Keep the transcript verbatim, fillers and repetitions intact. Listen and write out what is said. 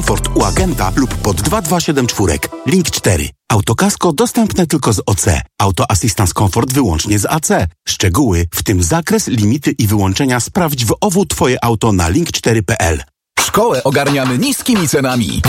transport u agenta lub pod dwa dwa siedem cztery. Link cztery. Autokasko dostępne tylko z O C. Auto Assistance Comfort wyłącznie z A C. Szczegóły, w tym zakres, limity i wyłączenia sprawdź w O W Twoje auto na link cztery kropka p l. Szkołę ogarniamy niskimi cenami.